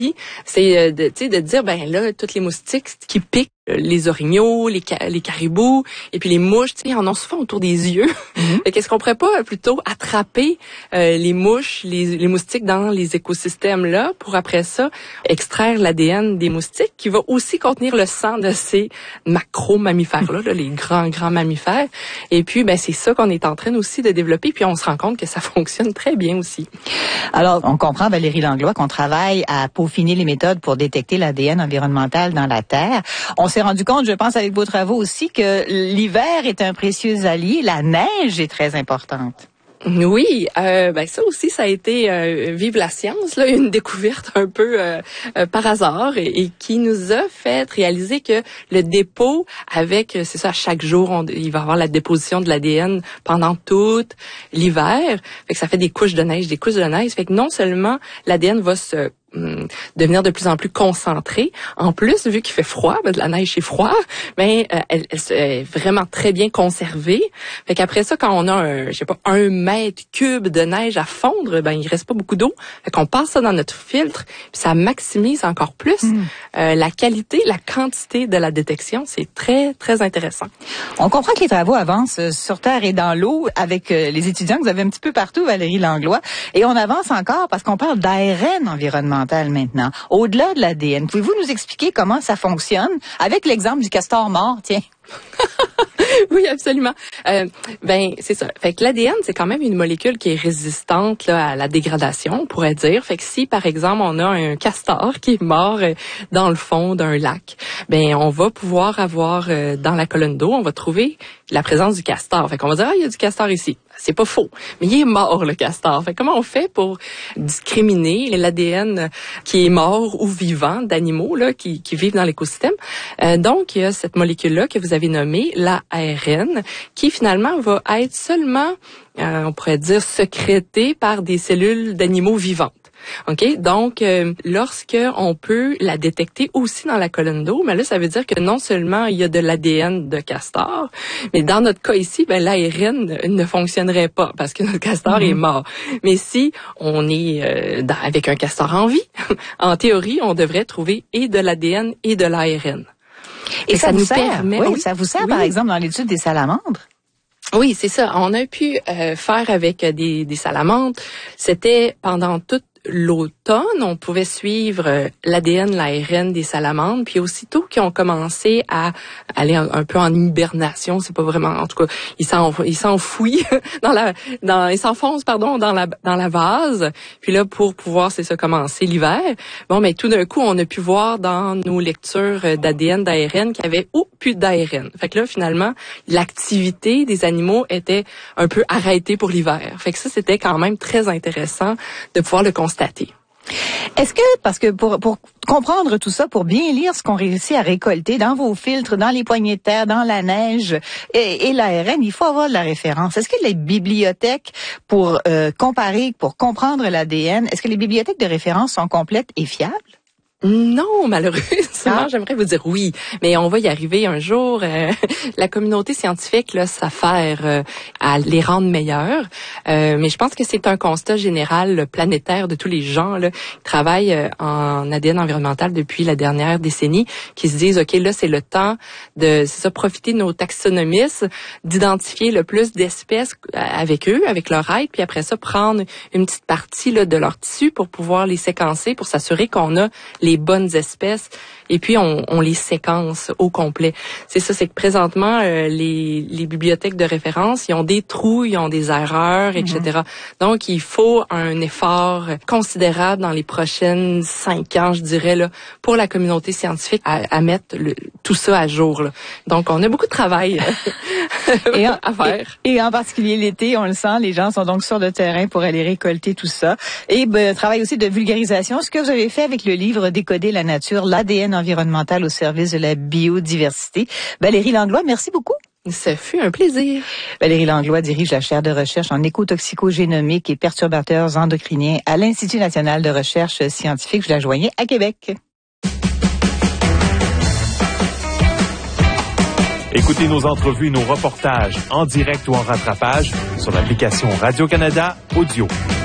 c'est de dire, ben là, tous les moustiques qui piquent, les orignaux, les caribous, et puis les mouches, ils en ont souvent autour des yeux. Qu'est-ce qu'on pourrait pas plutôt attraper les mouches, les moustiques dans les écosystèmes là, pour après ça extraire l'ADN des moustiques, qui va aussi contenir le sang de ces macro-mammifères là, les grands mammifères. Et puis, ben c'est ça qu'on est en train aussi de développer, puis on se rend compte que ça fonctionne très bien aussi. Alors, on comprend, Valérie Langlois, qu'on travaille à peaufiner les méthodes pour détecter l'ADN environnemental dans la Terre. On s'est rendu compte, je pense, avec vos travaux aussi, que l'hiver est un précieux allié. La neige est très importante. Oui, ben ça aussi, ça a été vive la science, là, une découverte un peu par hasard et qui nous a fait réaliser que le dépôt avec, c'est ça, chaque jour, il va y avoir la déposition de l'ADN pendant tout l'hiver. Fait que ça fait des couches de neige. Fait que non seulement l'ADN va se devenir de plus en plus concentrée. En plus, vu qu'il fait froid, de la neige c'est froid, mais elle est vraiment très bien conservée. Fait qu'après ça, quand on a 1 mètre cube de neige à fondre, il reste pas beaucoup d'eau. Fait qu'on passe ça dans notre filtre, puis ça maximise encore plus la qualité, la quantité de la détection. C'est très, très intéressant. On comprend que les travaux avancent sur Terre et dans l'eau avec les étudiants que vous avez un petit peu partout, Valérie Langlois. Et on avance encore parce qu'on parle d'ARN environnemental maintenant, au-delà de l'ADN. Pouvez-vous nous expliquer comment ça fonctionne avec l'exemple du castor mort, tiens? Oui, absolument. C'est ça. Fait que l'ADN, c'est quand même une molécule qui est résistante là, à la dégradation, on pourrait dire. Fait que si, par exemple, on a un castor qui est mort dans le fond d'un lac, on va pouvoir avoir dans la colonne d'eau, on va trouver la présence du castor. Fait qu'on va dire, il y a du castor ici. C'est pas faux. Mais il est mort, le castor. Fait comment on fait pour discriminer l'ADN qui est mort ou vivant d'animaux là qui vivent dans l'écosystème? Donc, il y a cette molécule-là que vous avez nommée, l'ARN, qui finalement va être seulement, on pourrait dire, sécrétée par des cellules d'animaux vivantes. OK? Donc, lorsque on peut la détecter aussi dans la colonne d'eau, mais là, ça veut dire que non seulement il y a de l'ADN de castor, mais dans notre cas ici, l'ARN ne fonctionnerait pas parce que notre castor est mort. Mais si on est avec un castor en vie, en théorie, on devrait trouver et de l'ADN et de l'ARN. Et ça nous permet... Oui, ça vous sert, par exemple, dans l'étude des salamandres? Oui, c'est ça. On a pu faire avec des salamandres. C'était pendant toute l'automne, on pouvait suivre l'ADN, l'ARN des salamandres, puis aussitôt qu'ils ont commencé à aller un peu en hibernation, c'est pas vraiment, en tout cas, ils s'enfouissent ils s'enfoncent, dans la vase, puis là, pour pouvoir, c'est ça, commencer l'hiver. Tout d'un coup, on a pu voir dans nos lectures d'ADN, d'ARN, qu'il y avait plus d'ARN. Fait que là, finalement, l'activité des animaux était un peu arrêtée pour l'hiver. Fait que ça, c'était quand même très intéressant de pouvoir le constater. Est-ce que, parce que pour comprendre tout ça, pour bien lire ce qu'on réussit à récolter dans vos filtres, dans les poignées de terre, dans la neige et l'ARN, il faut avoir de la référence. Est-ce que les bibliothèques, pour comparer, pour comprendre l'ADN, est-ce que les bibliothèques de référence sont complètes et fiables? Non, malheureusement, j'aimerais vous dire oui, mais on va y arriver un jour. La communauté scientifique là s'affaire à les rendre meilleurs, mais je pense que c'est un constat général planétaire de tous les gens là qui travaillent en ADN environnemental depuis la dernière décennie, qui se disent ok, là c'est le temps de profiter de nos taxonomistes, d'identifier le plus d'espèces avec eux, avec leur aide, puis après ça prendre une petite partie là de leur tissu pour pouvoir les séquencer, pour s'assurer qu'on a les bonnes espèces, et puis on les séquence au complet. C'est ça, c'est que présentement, les bibliothèques de référence, ils ont des trous, ils ont des erreurs, etc. Donc, il faut un effort considérable dans les prochaines 5 ans, je dirais, là, pour la communauté scientifique à mettre tout ça à jour. Là. Donc, on a beaucoup de travail à faire. Et en particulier l'été, on le sent, les gens sont donc sur le terrain pour aller récolter tout ça. Et travail aussi de vulgarisation, ce que vous avez fait avec le livre Décoder la nature, l'ADN environnemental au service de la biodiversité. Valérie Langlois, merci beaucoup. Ça fut un plaisir. Valérie Langlois dirige la chaire de recherche en écotoxicogénomique et perturbateurs endocriniens à l'Institut national de recherche scientifique. Je la joignais à Québec. Écoutez nos entrevues, nos reportages en direct ou en rattrapage sur l'application Radio-Canada Audio.